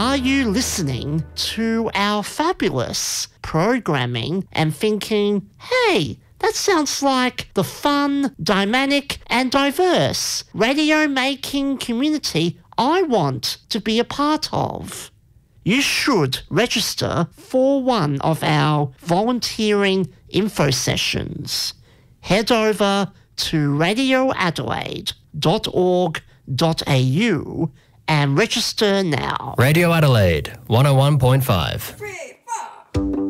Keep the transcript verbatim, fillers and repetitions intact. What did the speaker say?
Are you listening to our fabulous programming and thinking, hey, that sounds like the fun, dynamic and diverse radio-making community I want to be a part of? You should register for one of our volunteering info sessions. Head over to radio adelaide dot org dot a u and register now. Radio Adelaide, one oh one point five. Free.